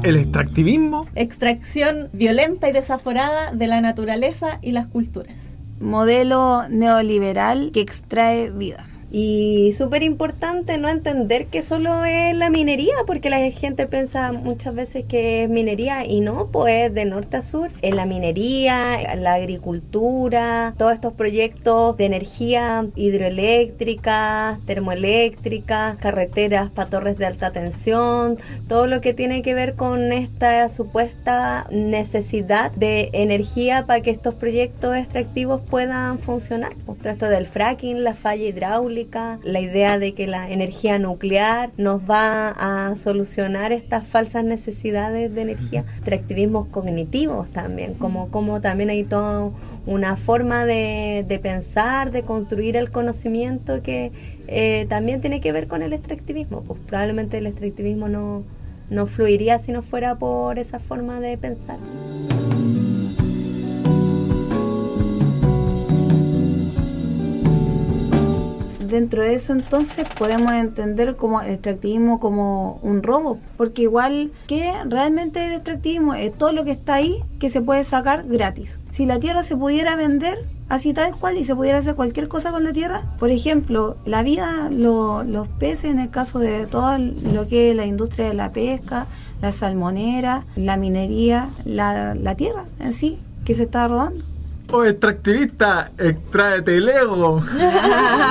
el extractivismo. Extracción violenta y desaforada de la naturaleza y las culturas. Modelo neoliberal que extrae vida. Y súper importante no entender que solo es la minería, porque la gente piensa muchas veces que es minería y no, pues de norte a sur. En la minería, la agricultura, todos estos proyectos de energía hidroeléctrica, termoeléctrica, carreteras para torres de alta tensión, todo lo que tiene que ver con esta supuesta necesidad de energía para que estos proyectos extractivos puedan funcionar. Todo esto del fracking, la falla hidráulica, la idea de que la energía nuclear nos va a solucionar estas falsas necesidades de energía. Extractivismos cognitivos también, como también hay toda una forma de pensar, de construir el conocimiento que también tiene que ver con el extractivismo. Pues probablemente el extractivismo no fluiría si no fuera por esa forma de pensar. Dentro de eso entonces podemos entender como el extractivismo como un robo, porque igual que realmente el extractivismo es todo lo que está ahí que se puede sacar gratis. Si la tierra se pudiera vender así tal cual y se pudiera hacer cualquier cosa con la tierra, por ejemplo, la vida, los peces, en el caso de todo lo que es la industria de la pesca, la salmonera, la minería, la tierra en sí, que se está robando. Oh, extractivista, extráete el ego.